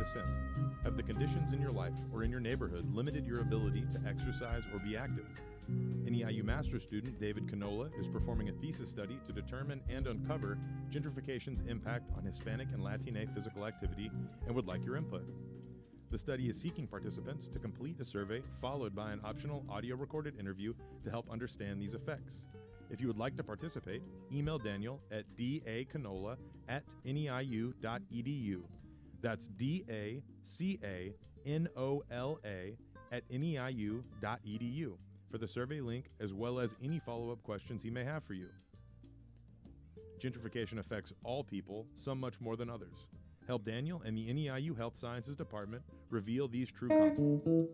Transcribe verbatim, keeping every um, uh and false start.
descent? Have the conditions in your life or in your neighborhood limited your ability to exercise or be active? N E I U master's student David Canola is performing a thesis study to determine and uncover gentrification's impact on Hispanic and Latina physical activity and would like your input. The study is seeking participants to complete a survey followed by an optional audio recorded interview to help understand these effects. If you would like to participate, email Daniel at dacanola at neiu dot edu. That's D A C A N O L A at neiu dot edu for the survey link as well as any follow-up questions he may have for you. Gentrification affects all people, some much more than others. Help Daniel and the N E I U Health Sciences Department reveal these true consequences.